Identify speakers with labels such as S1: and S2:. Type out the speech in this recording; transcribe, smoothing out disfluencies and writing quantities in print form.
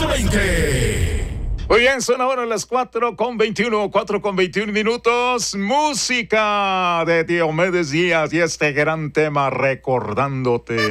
S1: 14:20.
S2: Muy bien, son ahora las 4:21 minutos. Música de Diomedes Díaz y este gran tema Recordándote.